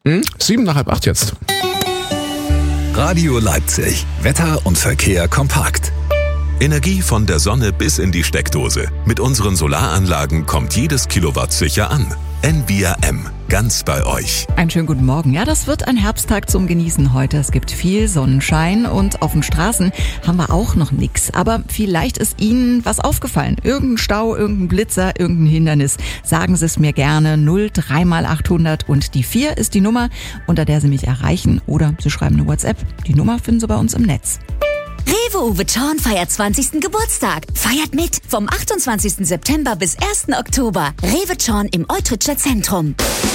7 nach halb 8 jetzt. Radio Leipzig. Wetter und Verkehr kompakt. Energie von der Sonne bis in die Steckdose. Mit unseren Solaranlagen kommt jedes Kilowatt sicher an. Envia M. Ganz bei euch. Einen schönen guten Morgen. Ja, das wird ein Herbsttag zum Genießen heute. Es gibt viel Sonnenschein und auf den Straßen haben wir auch noch nix. Aber vielleicht ist Ihnen was aufgefallen. Irgendein Stau, irgendein Blitzer, irgendein Hindernis. Sagen Sie es mir gerne. 03 mal 800 und die 4 ist die Nummer, unter der Sie mich erreichen. Oder Sie schreiben eine WhatsApp. Die Nummer finden Sie bei uns im Netz. Rewe Uwe Thorn feiert 20. Geburtstag. Feiert mit vom 28. September bis 1. Oktober. Rewe Thorn im Eutritscher Zentrum.